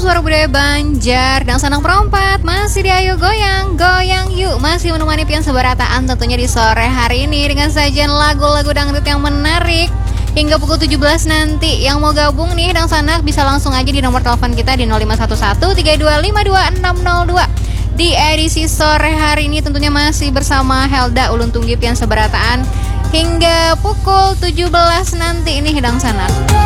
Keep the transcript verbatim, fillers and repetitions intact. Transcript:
Suara Budaya Banjar dan Sanang Perompat masih di Ayo Goyang, Goyang Yuk. Masih menemani pian sebarataan tentunya di sore hari ini dengan sajian lagu-lagu dangdut yang menarik hingga pukul tujuh belas nanti. Yang mau gabung nih dan Sanak bisa langsung aja di nomor telepon kita di nol lima satu satu tiga dua lima dua enam nol dua. Di edisi sore hari ini tentunya masih bersama Helda Ulun Tunggi pian sebarataan hingga pukul tujuh belas nanti ini Hidang Sanak.